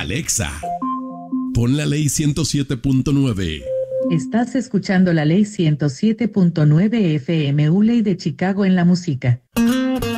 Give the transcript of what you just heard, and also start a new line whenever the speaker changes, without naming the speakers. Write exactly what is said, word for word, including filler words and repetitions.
Alexa, pon la ley ciento siete punto nueve.
Estás escuchando la ley ciento siete punto nueve F M U Ley de Chicago en la música.